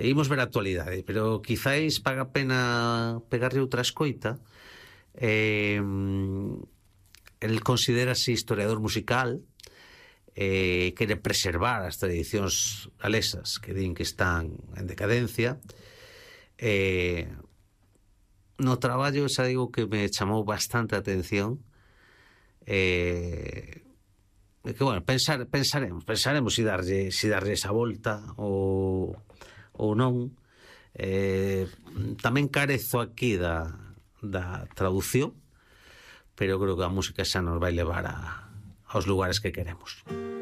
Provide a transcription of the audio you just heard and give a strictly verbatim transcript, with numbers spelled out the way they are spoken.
imos ver a actualidade, pero quizáis paga pena pegarlle outra escoita. Eh, el considérase historiador musical, eh, quere preservar as tradicións galesas que din que están en decadencia. Eh, no traballo xa digo que me chamou bastante a atención, eh, que bueno, pensar, pensaremos pensaremos si darlle, si darlle esa volta ou, ou non. Eh, tamén carezo aquí da, da traducción, pero creo que a música xa nos vai levar a, aos lugares que queremos.